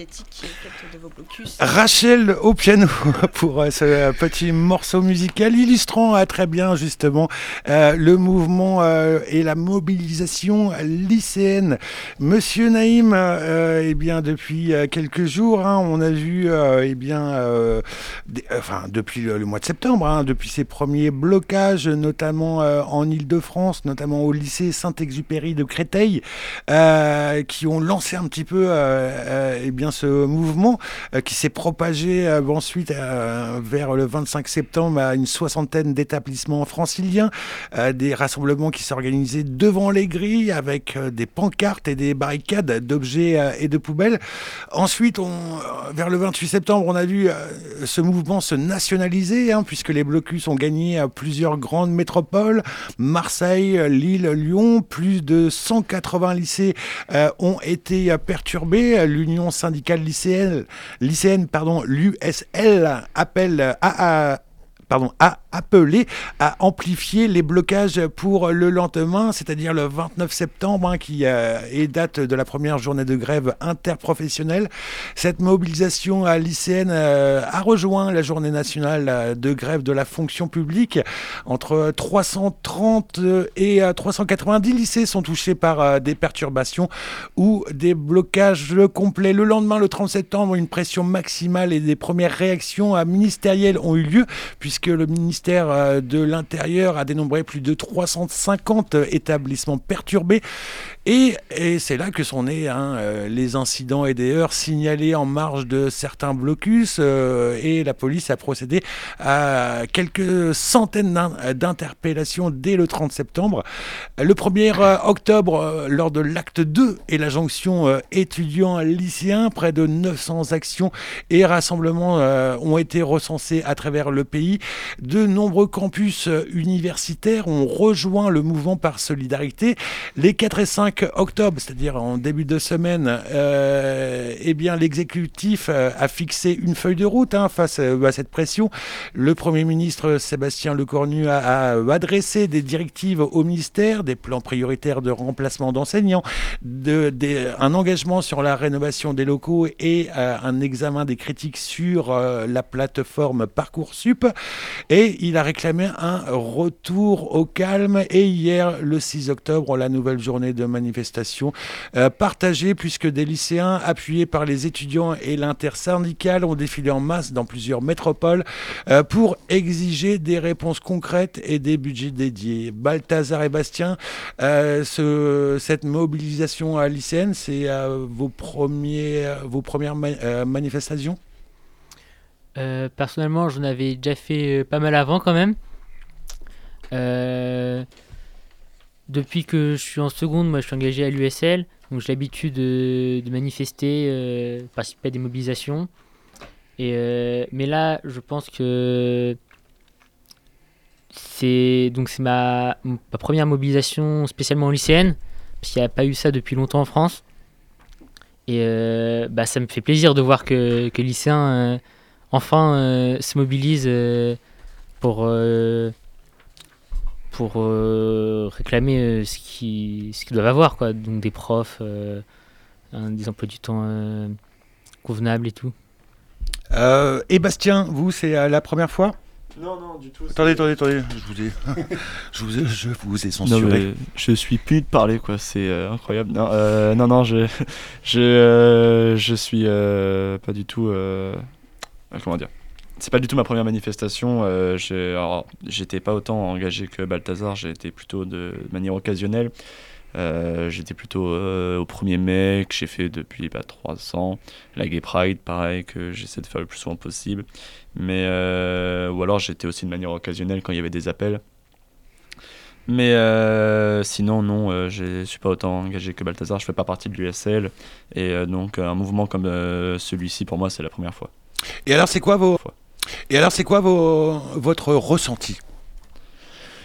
médiatique qui est faite de vos blocus. Rachel au piano pour ce petit morceau musical illustrant très bien justement le mouvement et la mobilisation lycéenne. Monsieur Naïm, eh bien depuis quelques jours, on a vu depuis le mois de septembre, depuis ces premiers blocages, notamment en Île-de-France, notamment au lycée Saint-Exupéry de Créteil, qui ont lancé un petit peu ce mouvement qui s'est propagé ensuite vers le 25 septembre à une soixantaine d'établissements franciliens, des rassemblements qui s'organisaient devant les grilles avec des pancartes et des barricades d'objets et de poubelles. Ensuite, vers le 28 septembre, on a vu ce mouvement se nationaliser, puisque les blocus ont gagné plusieurs grandes métropoles, Marseille, Lille, Lyon. Plus de 180 lycées ont été perturbés. L'Union syndicale lycéenne, l'USL, a appelé à amplifier les blocages pour le lendemain, c'est-à-dire le 29 septembre, qui est date de la première journée de grève interprofessionnelle. Cette mobilisation lycéenne a rejoint la journée nationale de grève de la fonction publique. Entre 330 et 390 lycées sont touchés par des perturbations ou des blocages complets. Le lendemain, le 30 septembre, une pression maximale et des premières réactions ministérielles ont eu lieu, puisque le ministère de l'Intérieur a dénombré plus de 350 établissements perturbés. Et c'est là que sont nés les incidents et des heurts signalés en marge de certains blocus. Et la police a procédé à quelques centaines d'interpellations dès le 30 septembre. Le 1er octobre, lors de l'acte 2 et la jonction étudiants-lycéens, près de 900 actions et rassemblements ont été recensés à travers le pays. De nombreux campus universitaires ont rejoint le mouvement par solidarité. Les 4 et 5 octobre, c'est-à-dire en début de semaine, l'exécutif a fixé une feuille de route face à cette pression. Le Premier ministre Sébastien Lecornu a adressé des directives au ministère, des plans prioritaires de remplacement d'enseignants, un engagement sur la rénovation des locaux et un examen des critiques sur la plateforme Parcoursup. Et il a réclamé un retour au calme. Et hier, le 6 octobre, la nouvelle journée de manifestation partagée, puisque des lycéens appuyés par les étudiants et l'intersyndicale ont défilé en masse dans plusieurs métropoles pour exiger des réponses concrètes et des budgets dédiés. Balthazar et Bastien, cette mobilisation lycéenne, c'est vos premières manifestations ? Personnellement, j'en avais déjà fait pas mal avant quand même. Depuis que je suis en seconde, moi je suis engagé à l'USL, donc j'ai l'habitude de manifester, participer à des mobilisations. Mais là, je pense que c'est ma première mobilisation spécialement lycéenne, parce qu'il n'y a pas eu ça depuis longtemps en France. Et ça me fait plaisir de voir que les lycéens se mobilisent pour réclamer ce qu'ils doivent avoir, quoi. Donc des profs, des emplois du temps convenables et tout. Et Bastien, vous, c'est la première fois ? Non, du tout. Attendez, je vous ai censuré. Non, je suis plus de parler, quoi. C'est incroyable. Non, je suis pas du tout. Comment dire ? C'est pas du tout ma première manifestation. J'étais pas autant engagé que Balthazar. J'ai été plutôt de manière occasionnelle. J'étais plutôt au 1er mai, que j'ai fait depuis 3 ans. La Gay Pride, pareil, que j'essaie de faire le plus souvent possible. Mais, ou alors j'étais aussi de manière occasionnelle quand il y avait des appels. Mais sinon, non, je suis pas autant engagé que Balthazar. Je fais pas partie de l'USL. Et donc, un mouvement comme celui-ci, pour moi, c'est la première fois. Et alors, c'est quoi votre ressenti ?